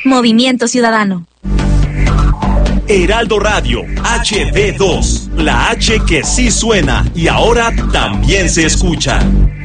Movimiento Ciudadano. Heraldo Radio, HD2, la H que sí suena y ahora también se escucha.